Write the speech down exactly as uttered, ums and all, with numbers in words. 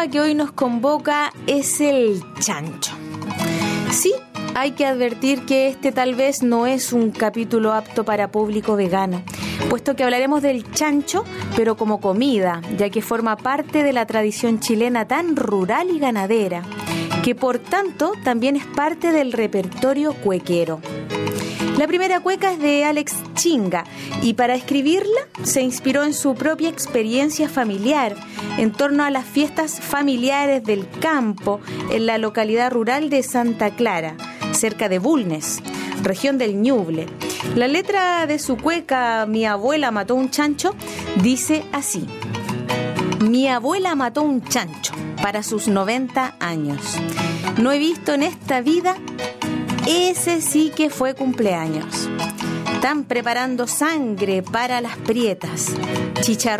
tema que hoy nos convoca es el chancho. Sí, hay que advertir que este tal vez no es un capítulo apto para público vegano, puesto que hablaremos del chancho, pero como comida, ya que forma parte de la tradición chilena tan rural y ganadera, que por tanto también es parte del repertorio cuequero. La primera cueca es de Alex Chinga y para escribirla se inspiró en su propia experiencia familiar en torno a las fiestas familiares del campo en la localidad rural de Santa Clara, cerca de Bulnes, región del Ñuble. La letra de su cueca Mi abuela mató un chancho dice así: Mi abuela mató un chancho para sus noventa años. No he visto en esta vida, ese sí que fue cumpleaños. Están preparando sangre para las prietas, chicharrón